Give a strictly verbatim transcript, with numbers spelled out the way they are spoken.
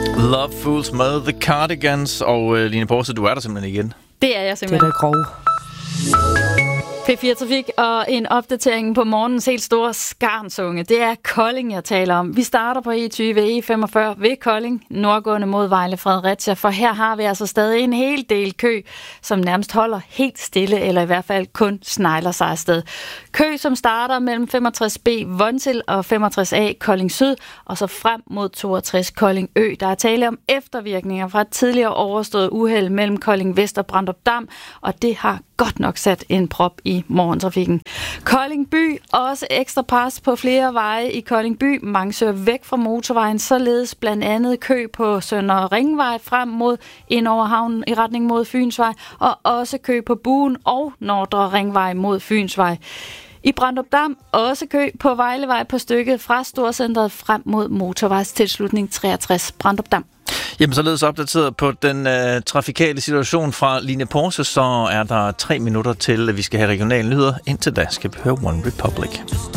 Love Fools med The Cardigans. Og uh, Line Porse, du er der simpelthen igen. Det er jeg simpelthen. Det er da grov. P fire Trafik og en opdatering på morgens helt store skarnsunge. Det er Kolding, jeg taler om. Vi starter på E tyve E femogfyrre ved Kolding, nordgående mod Vejle Fredericia, for her har vi altså stadig en hel del kø, som nærmest holder helt stille, eller i hvert fald kun snegler sig afsted. Kø, som starter mellem femogtres B Vontil og femogtres A Kolding Syd, og så frem mod toogtres Kolding Ø. Der er tale om eftervirkninger fra et tidligere overstået uheld mellem Kolding Vest og Brandrup Dam, og det har godt nok sat en prop i morgentrafikken. Kolding By, også ekstra pres på flere veje i Kolding By. Mange søger væk fra motorvejen, således blandt andet kø på Sønder Ringvej frem mod ind over havnen i retning mod Fynsvej, og også kø på Buen og Nordre Ringvej mod Fynsvej. I Brandrup Dam også kø på Vejlevej på stykket fra Storcentret frem mod motorvejstilslutning treogtres Brandrup Dam. Jamen, således opdateret på den øh, trafikale situation fra Line Porse, så er der tre minutter til, at vi skal have regionale nyheder. Indtil da skal vi høre One Republic.